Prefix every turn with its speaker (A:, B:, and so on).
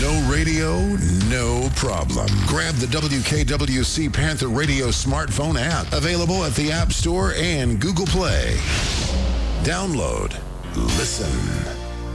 A: No radio, no problem. Grab the WKWC Panther Radio smartphone app, available at the App Store and Google Play. Download, listen.